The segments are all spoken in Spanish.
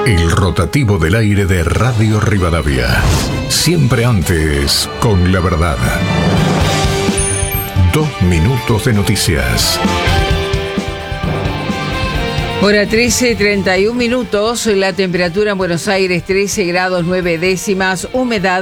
El rotativo del aire de Radio Rivadavia. Siempre antes, con la verdad. 2 minutos de noticias. Hora 13:31 minutos, la temperatura en Buenos Aires 13 grados 9 décimas, humedad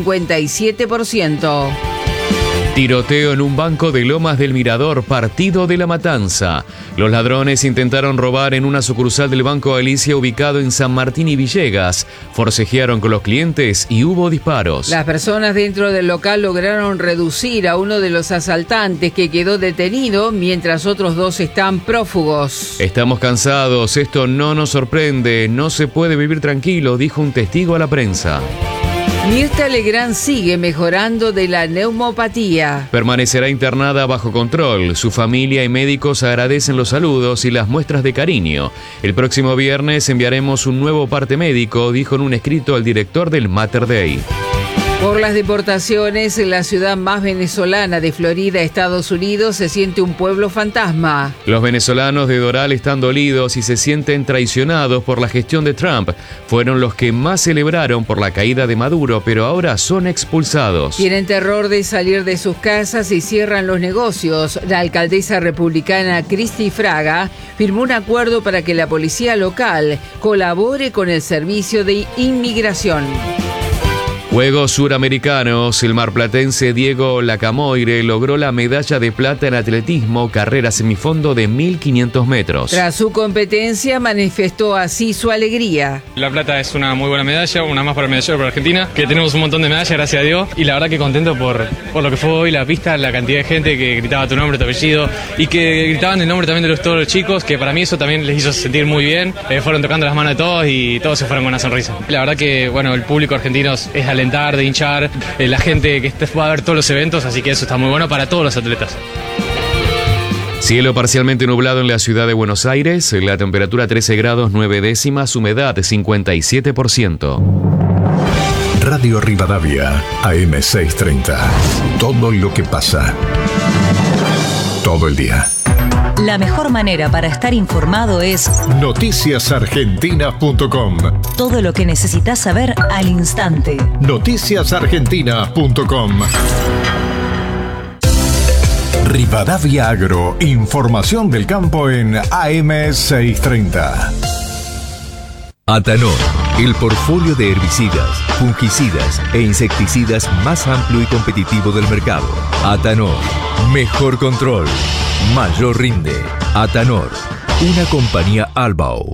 57%. Tiroteo en un banco de Lomas del Mirador, partido de La Matanza. Los ladrones intentaron robar en una sucursal del Banco Galicia ubicado en San Martín y Villegas. Forcejearon con los clientes y hubo disparos. Las personas dentro del local lograron reducir a uno de los asaltantes, que quedó detenido, mientras otros 2 están prófugos. Estamos cansados, esto no nos sorprende, no se puede vivir tranquilo, dijo un testigo a la prensa. Mirta Legrand sigue mejorando de la neumopatía. Permanecerá internada bajo control. Su familia y médicos agradecen los saludos y las muestras de cariño. El próximo viernes enviaremos un nuevo parte médico, dijo en un escrito el director del Mater Dei. Por las deportaciones, en la ciudad más venezolana de Florida, Estados Unidos, se siente un pueblo fantasma. Los venezolanos de Doral están dolidos y se sienten traicionados por la gestión de Trump. Fueron los que más celebraron por la caída de Maduro, pero ahora son expulsados. Tienen terror de salir de sus casas y cierran los negocios. La alcaldesa republicana Cristi Fraga firmó un acuerdo para que la policía local colabore con el servicio de inmigración. Juegos Suramericanos, el marplatense Diego Lacamoire logró la medalla de plata en atletismo, carrera semifondo de 1500 metros. Tras su competencia, manifestó así su alegría. La plata es una muy buena medalla, una más para el medallero para Argentina, que tenemos un montón de medallas, gracias a Dios, y la verdad que contento por lo que fue hoy la pista, la cantidad de gente que gritaba tu nombre, tu apellido, y que gritaban el nombre también de todos los chicos, que para mí eso también les hizo sentir muy bien. Fueron tocando las manos de todos y todos se fueron con una sonrisa. La verdad que, bueno, el público argentino es alentar, de hinchar, la gente que va a ver todos los eventos, así que eso está muy bueno para todos los atletas. Cielo parcialmente nublado en la ciudad de Buenos Aires, la temperatura 13 grados 9 décimas, humedad 57%. Radio Rivadavia, AM 630. Todo lo que pasa. Todo el día. La mejor manera para estar informado es noticiasargentina.com. Todo lo que necesitas saber al instante. noticiasargentina.com. Rivadavia Agro, información del campo en AM 630. Atanor, el portfolio de herbicidas, fungicidas e insecticidas más amplio y competitivo del mercado. Atanor, mejor control, mayor rinde. Atanor, una compañía Albao.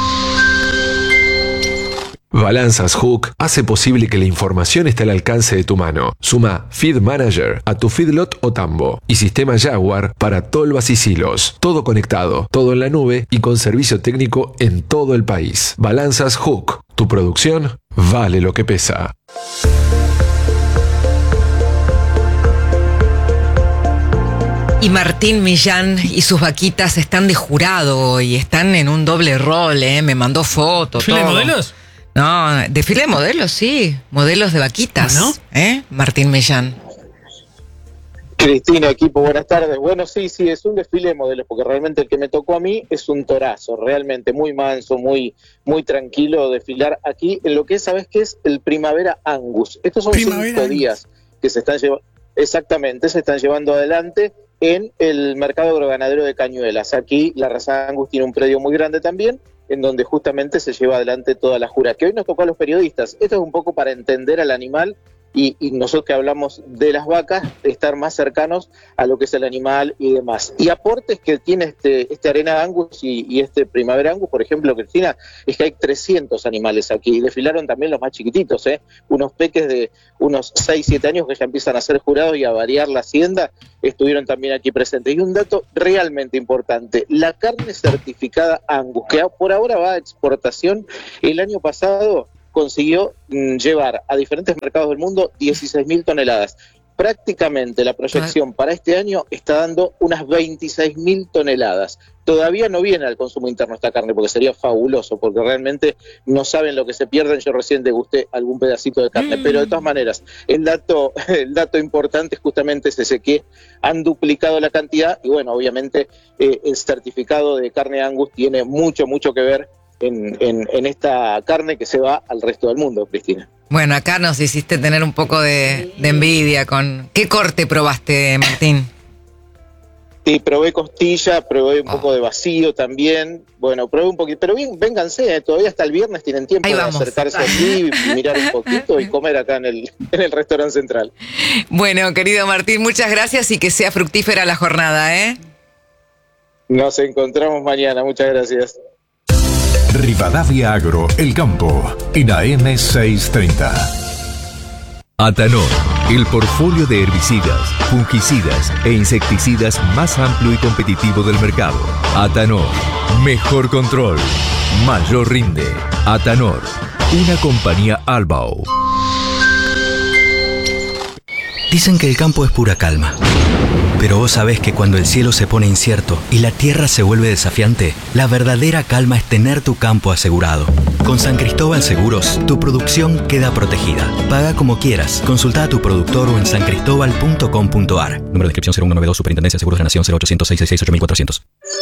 Balanzas Hook hace posible que la información esté al alcance de tu mano. Suma Feed Manager a tu feedlot o tambo y sistema Jaguar para tolvas y silos. Todo conectado, todo en la nube y con servicio técnico en todo el país. Balanzas Hook. Tu producción vale lo que pesa. Y Martín Millán y sus vaquitas están de jurado y están en un doble rol, me mandó fotos. ¿Desfile de modelos? No, desfile de modelos, sí. Modelos de vaquitas, ¿no? Martín Millán. Cristina, equipo, buenas tardes. Bueno, sí, es un desfile de modelos, porque realmente el que me tocó a mí es un torazo, realmente muy manso, muy tranquilo desfilar aquí en lo que es, ¿sabes qué es? El Primavera Angus. Estos son 5 días que se están llevando adelante en el mercado agroganadero de Cañuelas. Aquí la raza Angus tiene un predio muy grande también, en donde justamente se lleva adelante toda la jura, que hoy nos tocó a los periodistas. Esto es un poco para entender al animal y nosotros que hablamos de las vacas, estar más cercanos a lo que es el animal y demás. Y aportes que tiene este Arena Angus y este Primavera Angus, por ejemplo, Cristina, es que hay 300 animales aquí. Desfilaron también los más chiquititos, unos peques de unos 6, 7 años que ya empiezan a ser jurados y a variar la hacienda, estuvieron también aquí presentes. Y un dato realmente importante, la carne certificada Angus, que por ahora va a exportación, el año pasado consiguió llevar a diferentes mercados del mundo 16.000 toneladas. Prácticamente la proyección para este año está dando unas 26.000 toneladas. Todavía no viene al consumo interno esta carne, porque sería fabuloso, porque realmente no saben lo que se pierden. Yo recién degusté algún pedacito de carne, pero de todas maneras, el dato importante es justamente ese, que han duplicado la cantidad, y bueno, obviamente el certificado de carne Angus tiene mucho que ver en esta carne que se va al resto del mundo, Cristina. Bueno, acá nos hiciste tener un poco de envidia con... ¿Qué corte probaste, Martín? Sí, probé costilla, probé un poco de vacío también. Bueno, probé un poquito. Pero bien, vénganse, todavía hasta el viernes tienen tiempo de acercarse aquí, mirar un poquito y comer acá en el restaurante central. Bueno, querido Martín, muchas gracias y que sea fructífera la jornada, ¿eh? Nos encontramos mañana, muchas gracias. Rivadavia Agro, El Campo, en AM 630. Atanor, el portfolio de herbicidas, fungicidas e insecticidas más amplio y competitivo del mercado. Atanor, mejor control, mayor rinde. Atanor, una compañía Albao. Dicen que el campo es pura calma. Pero vos sabés que cuando el cielo se pone incierto y la tierra se vuelve desafiante, la verdadera calma es tener tu campo asegurado. Con San Cristóbal Seguros, tu producción queda protegida. Paga como quieras. Consulta a tu productor o en sancristobal.com.ar. Número de inscripción 0192, Superintendencia de Seguros de la Nación 0800 666 8400.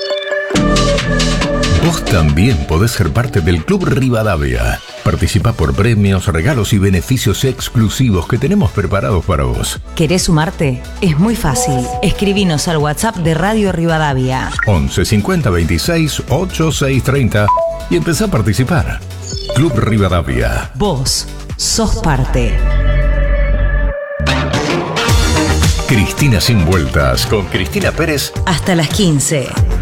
Vos también podés ser parte del Club Rivadavia. Participa por premios, regalos y beneficios exclusivos que tenemos preparados para vos. ¿Querés sumarte? Es muy fácil. Escribinos al WhatsApp de Radio Rivadavia. 11 50 26 8630 y empezá a participar. Club Rivadavia. Vos sos parte. Cristina Sin Vueltas con Cristina Pérez. Hasta las 15.